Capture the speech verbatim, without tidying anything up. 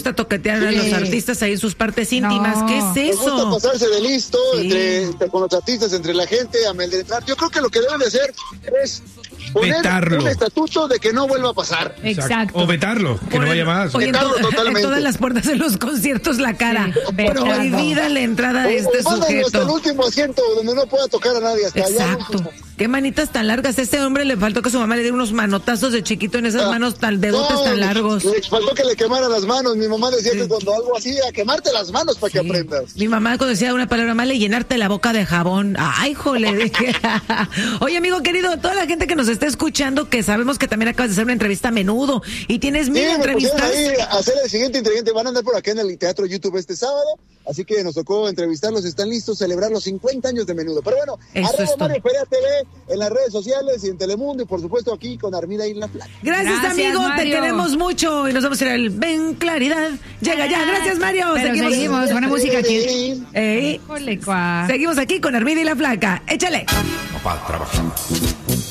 gusta toquetear Sí. a los artistas ahí en sus partes íntimas. No. ¿Qué es Les gusta eso? pasarse de listo Sí. entre, entre- con los artistas, entre la gente, amedrentar. Yo creo que lo que deben de hacer es poner Vetarlo. un estatuto de que no vuelva a pasar. Exacto. O vetarlo, que no vaya más. Oye, en, Vetarlo to- en totalmente. todas las puertas de los conciertos la cara. Sí, vetado. Prohibida la entrada de este O mándenlo hasta el sujeto. último asiento donde no pueda tocar a nadie. Hasta allá, Exacto. ¿no? Qué manitas tan largas. A este hombre le faltó que su mamá le diera unos manotazos de chiquito en esas Ah, manos tan dedotes no, tan largos. Le faltó que le quemara las manos. Mi mamá decía Sí. que cuando algo así, a quemarte las manos para que Sí. aprendas. Mi mamá cuando decía una palabra mala, llenarte la boca de jabón. Ay, jole, dije. Oye, amigo querido, toda la gente que nos está escuchando, que sabemos que también acabas de hacer una entrevista a Menudo y tienes Sí, mil me pusieron entrevistas. ahí a hacer el siguiente inteligente. Van a andar por acá en el Teatro YouTube este sábado. Así que nos tocó entrevistarlos. Están listos a celebrar los cincuenta años de Menudo. Pero bueno, Eso arroba es todo. Mario Perea T V en las redes sociales y en Telemundo. Y por supuesto aquí con Armida y La Plata. Gracias, Gracias, amigo, te Mario. queremos mucho y nos vamos a ir al Ven Claridad. Llega ya, gracias, Mario. Pero seguimos, buena música aquí. Ey, Híjole, cuá. seguimos aquí con Armida y la Flaca. Échale. Papá, trabaja.